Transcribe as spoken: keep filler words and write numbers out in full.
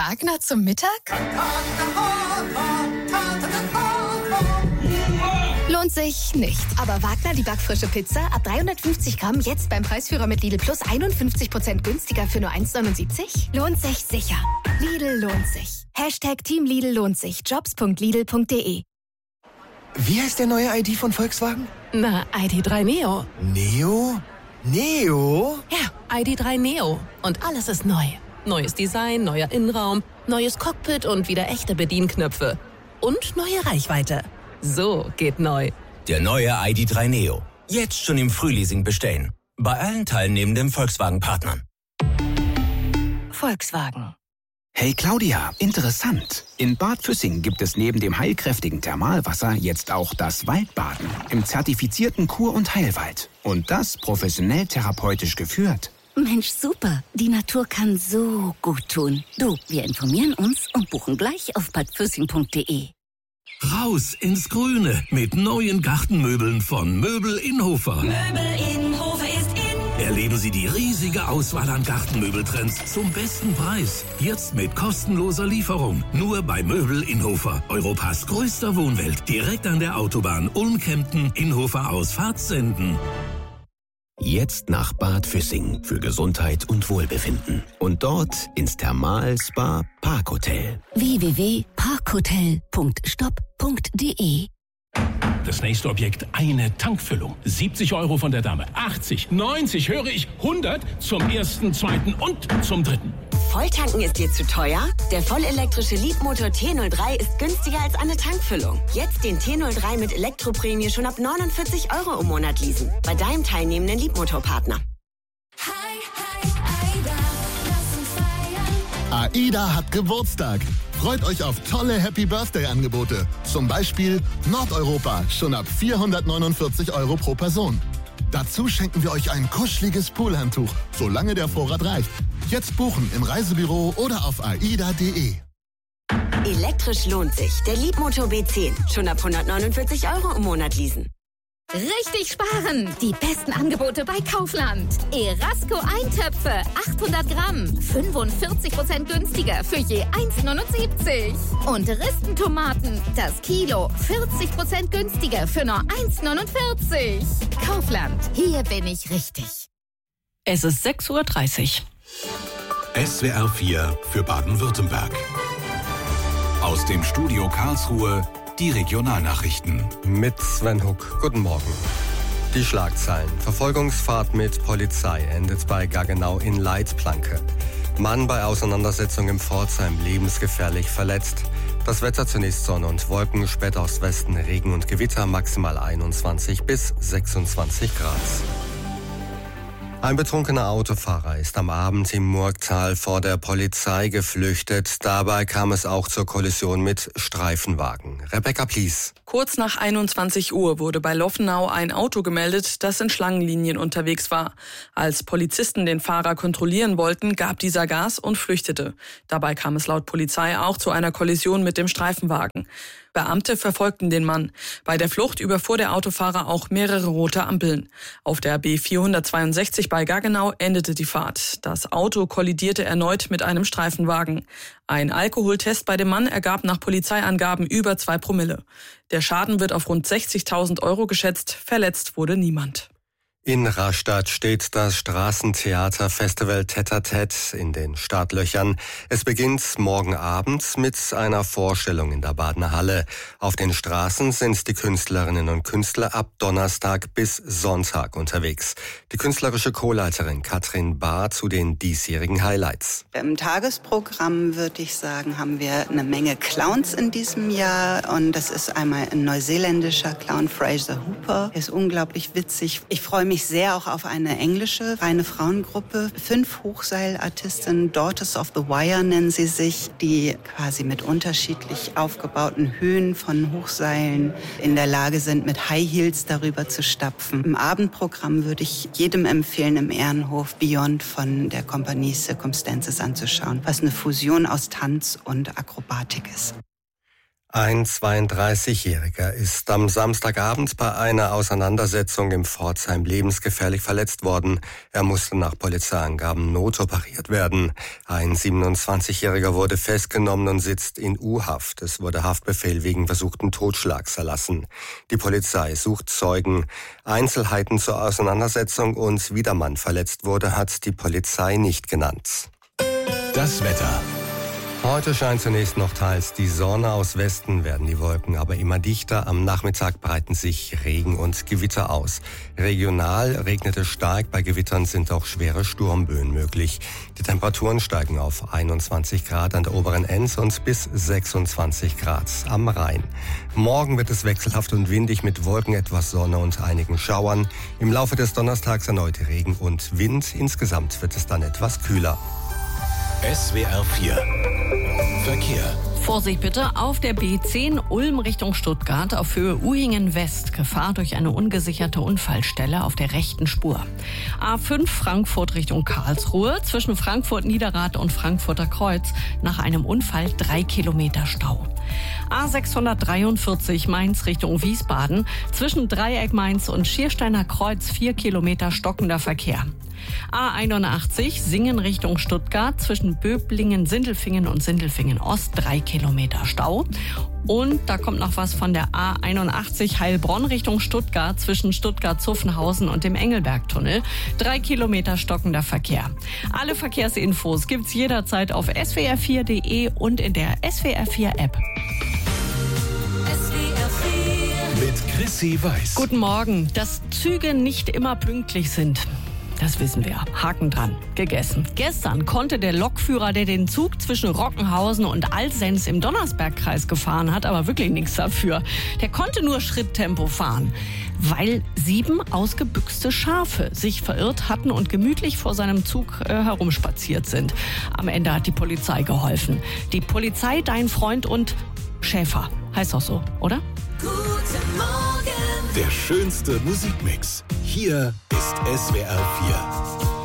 Wagner zum Mittag? Lohnt sich nicht. Aber Wagner, die backfrische Pizza, ab dreihundertfünfzig Gramm, jetzt beim Preisführer mit Lidl Plus einundfünfzig Prozent günstiger für nur eins neunundsiebzig? Lohnt sich sicher. Lidl lohnt sich. Hashtag Team Lidl lohnt sich. Jobs punkt lidl punkt de. Wie heißt der neue I D von Volkswagen? Na, I D drei Neo. Neo? Neo? Ja, I D drei Neo. Und alles ist neu. Neues Design, neuer Innenraum, neues Cockpit und wieder echte Bedienknöpfe. Und neue Reichweite. So geht neu. Der neue I D drei Neo. Jetzt schon im Frühleasing bestellen. Bei allen teilnehmenden Volkswagen-Partnern. Volkswagen. Hey Claudia, interessant. In Bad Füssing gibt es neben dem heilkräftigen Thermalwasser jetzt auch das Waldbaden im zertifizierten Kur- und Heilwald. Und das professionell therapeutisch geführt. Mensch, super. Die Natur kann so gut tun. Du, wir informieren uns und buchen gleich auf bad füssing punkt de. Raus ins Grüne mit neuen Gartenmöbeln von Möbel Inhofer. Möbel Inhofer ist in. Erleben Sie die riesige Auswahl an Gartenmöbeltrends zum besten Preis. Jetzt mit kostenloser Lieferung. Nur bei Möbel Inhofer. Europas größter Wohnwelt. Direkt an der Autobahn Ulm-Kempten. Inhofer aus Fahrtsenden. Jetzt nach Bad Füssing für Gesundheit und Wohlbefinden. Und dort ins Thermal-Spa Parkhotel. w w w punkt parkhotel punkt stop punkt de. Das nächste Objekt, eine Tankfüllung. siebzig Euro von der Dame. achtzig, neunzig, höre ich, hundert zum ersten, zweiten und zum dritten. Volltanken ist dir zu teuer? Der vollelektrische Leapmotor T null drei ist günstiger als eine Tankfüllung. Jetzt den T null drei mit Elektroprämie schon ab neunundvierzig Euro im Monat leasen. Bei deinem teilnehmenden Leapmotor-Partner. AIDA hat Geburtstag. Freut euch auf tolle Happy-Birthday-Angebote. Zum Beispiel Nordeuropa, schon ab vierhundertneunundvierzig Euro pro Person. Dazu schenken wir euch ein kuscheliges Poolhandtuch, solange der Vorrat reicht. Jetzt buchen im Reisebüro oder auf aida punkt de. Elektrisch lohnt sich. Der Leapmotor B zehn. Schon ab hundertneunundvierzig Euro im Monat leasen. Richtig sparen! Die besten Angebote bei Kaufland. Erasco Eintöpfe, achthundert Gramm, fünfundvierzig Prozent günstiger für je eins neunundsiebzig. Und Ristentomaten, das Kilo, vierzig Prozent günstiger für nur eins neunundvierzig. Kaufland, hier bin ich richtig. Es ist sechs Uhr dreißig. S W R vier für Baden-Württemberg. Aus dem Studio Karlsruhe die Regionalnachrichten. Mit Sven Huck. Guten Morgen. Die Schlagzeilen. Verfolgungsfahrt mit Polizei endet bei Gaggenau in Leitplanke. Mann bei Auseinandersetzung im Pforzheim lebensgefährlich verletzt. Das Wetter zunächst Sonne und Wolken, später aus Westen Regen und Gewitter, maximal einundzwanzig bis sechsundzwanzig Grad. Ein betrunkener Autofahrer ist am Abend im Murgtal vor der Polizei geflüchtet. Dabei kam es auch zur Kollision mit Streifenwagen. Rebecca Plies. Kurz nach einundzwanzig Uhr wurde bei Loffenau ein Auto gemeldet, das in Schlangenlinien unterwegs war. Als Polizisten den Fahrer kontrollieren wollten, gab dieser Gas und flüchtete. Dabei kam es laut Polizei auch zu einer Kollision mit dem Streifenwagen. Beamte verfolgten den Mann. Bei der Flucht überfuhr der Autofahrer auch mehrere rote Ampeln. Auf der B vierhundertzweiundsechzig bei Gaggenau endete die Fahrt. Das Auto kollidierte erneut mit einem Streifenwagen. Ein Alkoholtest bei dem Mann ergab nach Polizeiangaben über zwei Promille. Der Schaden wird auf rund sechzigtausend Euro geschätzt. Verletzt wurde niemand. In Rastatt steht das Straßentheaterfestival Tête-à-Tête in den Startlöchern. Es beginnt morgen Abend mit einer Vorstellung in der Badener Halle. Auf den Straßen sind die Künstlerinnen und Künstler ab Donnerstag bis Sonntag unterwegs. Die künstlerische Co-Leiterin Katrin Bahr zu den diesjährigen Highlights. Im Tagesprogramm würde ich sagen, haben wir eine Menge Clowns in diesem Jahr. Und das ist einmal ein neuseeländischer Clown, Fraser Hooper. Er ist unglaublich witzig. Ich freue mich mich sehr auch auf eine englische, reine Frauengruppe. Fünf Hochseilartistinnen, Daughters of the Wire nennen sie sich, die quasi mit unterschiedlich aufgebauten Höhen von Hochseilen in der Lage sind, mit High Heels darüber zu stapfen. Im Abendprogramm würde ich jedem empfehlen, im Ehrenhof Beyond von der Kompanie Circumstances anzuschauen, was eine Fusion aus Tanz und Akrobatik ist. Ein zweiunddreißigjähriger ist am Samstagabend bei einer Auseinandersetzung im Pforzheim lebensgefährlich verletzt worden. Er musste nach Polizeiangaben notoperiert werden. Ein siebenundzwanzigjähriger wurde festgenommen und sitzt in U-Haft. Es wurde Haftbefehl wegen versuchten Totschlags erlassen. Die Polizei sucht Zeugen. Einzelheiten zur Auseinandersetzung und wie der Mann verletzt wurde, hat die Polizei nicht genannt. Das Wetter. Heute scheint zunächst noch teils die Sonne, aus Westen werden die Wolken aber immer dichter. Am Nachmittag breiten sich Regen und Gewitter aus. Regional regnet es stark, bei Gewittern sind auch schwere Sturmböen möglich. Die Temperaturen steigen auf einundzwanzig Grad an der oberen Enz und bis sechsundzwanzig Grad am Rhein. Morgen wird es wechselhaft und windig mit Wolken, etwas Sonne und einigen Schauern. Im Laufe des Donnerstags erneut Regen und Wind. Insgesamt wird es dann etwas kühler. S W R vier Verkehr. Vorsicht bitte auf der B zehn Ulm Richtung Stuttgart auf Höhe Uhingen West. Gefahr durch eine ungesicherte Unfallstelle auf der rechten Spur. A fünf Frankfurt Richtung Karlsruhe zwischen Frankfurt Niederrad und Frankfurter Kreuz nach einem Unfall drei Kilometer Stau. A sechshundertdreiundvierzig Mainz Richtung Wiesbaden zwischen Dreieck Mainz und Schiersteiner Kreuz vier Kilometer stockender Verkehr. A einundachtzig Singen Richtung Stuttgart zwischen Böblingen, Sindelfingen und Sindelfingen Ost drei Kilometer Stau. Und da kommt noch was von der A einundachtzig Heilbronn Richtung Stuttgart zwischen Stuttgart-Zuffenhausen und dem Engelbergtunnel. Drei Kilometer stockender Verkehr. Alle Verkehrsinfos gibt's jederzeit auf S W R vier Punkt de und in der S W R vier App. Mit Chrissy Weiß. Guten Morgen. Dass Züge nicht immer pünktlich sind, das wissen wir. Haken dran. Gegessen. Gestern konnte der Lokführer, der den Zug zwischen Rockenhausen und Alsenz im Donnersbergkreis gefahren hat, aber wirklich nichts dafür. Der konnte nur Schritttempo fahren, weil sieben ausgebüxte Schafe sich verirrt hatten und gemütlich vor seinem Zug äh, herumspaziert sind. Am Ende hat die Polizei geholfen. Die Polizei, dein Freund und Schäfer. Heißt auch so, oder? Guten Morgen. Der schönste Musikmix. Hier ist S W R vier.